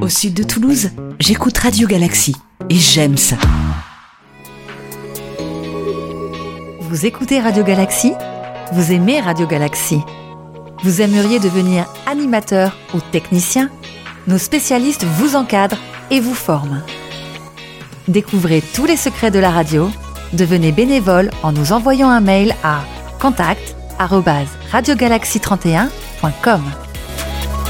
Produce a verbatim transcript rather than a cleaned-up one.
Au sud de Toulouse, j'écoute Radio Galaxy et j'aime ça. Vous écoutez Radio Galaxy ? Vous aimez Radio Galaxy ? Vous aimeriez devenir animateur ou technicien ? Nos spécialistes vous encadrent et vous forment. Découvrez tous les secrets de la radio. Devenez bénévole en nous envoyant un mail à contact arobase radio galaxy trente et un point com.